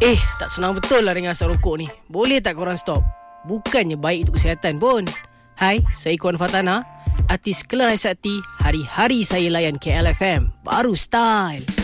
Tak senang betul lah dengan asap rokok ni. Boleh tak korang stop? Bukannya baik untuk kesihatan pun. Hai, saya Ikuan Fatana, artis Kelana Sakti. Hari-hari saya layan KLFM. Baru style.